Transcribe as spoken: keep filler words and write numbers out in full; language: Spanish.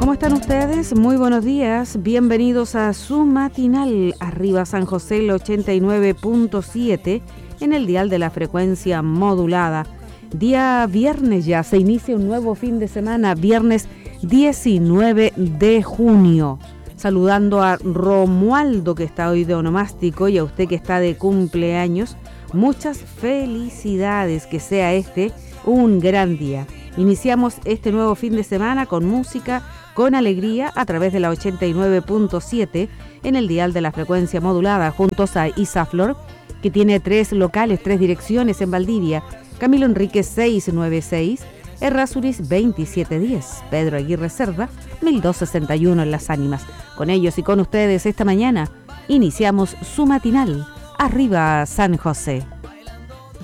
¿Cómo están ustedes? Muy buenos días. Bienvenidos a su matinal. Arriba San José, el ochenta y nueve punto siete en el dial de la frecuencia modulada. Día viernes ya, se inicia un nuevo fin de semana, viernes diecinueve de junio. Saludando a Romualdo, que está hoy de onomástico, y a usted que está de cumpleaños. Muchas felicidades, que sea este un gran día. Iniciamos este nuevo fin de semana con música, con alegría, a través de la ochenta y nueve punto siete en el dial de la frecuencia modulada, juntos a Isaflor, que tiene tres locales, tres direcciones en Valdivia: Camilo Enríquez seiscientos noventa y seis, Errázuriz veintisiete diez, Pedro Aguirre Cerda mil doscientos sesenta y uno en Las Ánimas. Con ellos y con ustedes esta mañana iniciamos su matinal. Arriba San José.